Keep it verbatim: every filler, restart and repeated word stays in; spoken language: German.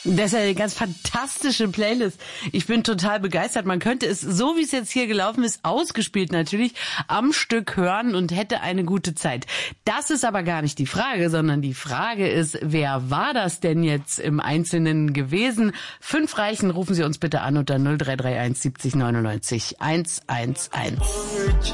Das ist ja eine ganz fantastische Playlist. Ich bin total begeistert. Man könnte es, so wie es jetzt hier gelaufen ist, ausgespielt natürlich, am Stück hören und hätte eine gute Zeit. Das ist aber gar nicht die Frage, sondern die Frage ist, wer war das denn jetzt im Einzelnen gewesen? Fünf Reichen, rufen Sie uns bitte an unter null drei drei eins siebzig neunundneunzig hundertundeins.